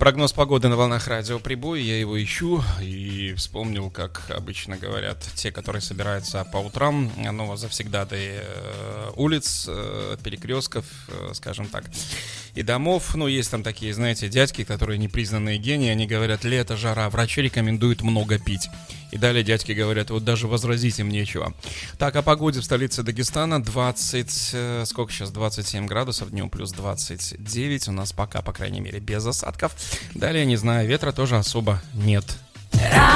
Прогноз погоды на волнах радио Прибой. Я его ищу и вспомнил, как обычно говорят те, которые собираются по утрам, ну, завсегдатые улиц, перекрестков, скажем так, и домов. Ну, есть там такие, знаете, дядьки, которые непризнанные гении. Они говорят: лето, жара, врачи рекомендуют много пить. И далее дядьки говорят: вот даже возразить им нечего. Так, о погоде в столице Дагестана 27 градусов, днем плюс 29. У нас пока, по крайней мере, без осадков. Далее, не знаю, ветра тоже особо нет.